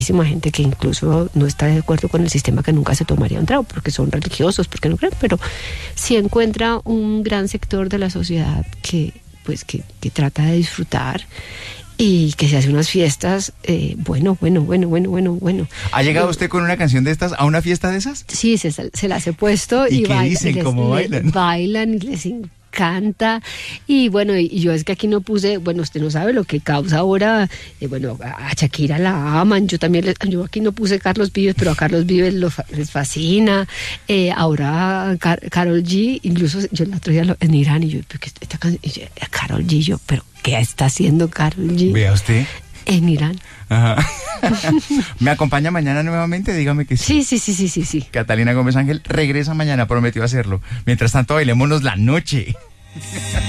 gente que incluso no está de acuerdo con el sistema, que nunca se tomaría un trago porque son religiosos, porque no creen, pero sí encuentra un gran sector de la sociedad que trata de disfrutar y que se hace unas fiestas, bueno. ¿Ha llegado usted con una canción de estas a una fiesta de esas? Sí, se las he puesto. ¿Y qué dicen? ¿Cómo bailan? Bailan y les encanta. Y bueno, y yo es que aquí no puse, bueno, usted no sabe lo que causa ahora, a Shakira la aman, yo aquí no puse Carlos Vives, pero a Carlos Vives les fascina. Ahora Karol G, incluso yo el otro día en Irán, y yo, esta canción, Karol G, pero ¿qué está haciendo Karol G? Vea usted. En Irán. Ajá. ¿Me acompaña mañana nuevamente? Dígame que sí. Sí. Catalina Gómez Ángel regresa mañana, prometió hacerlo. Mientras tanto, bailémonos la noche.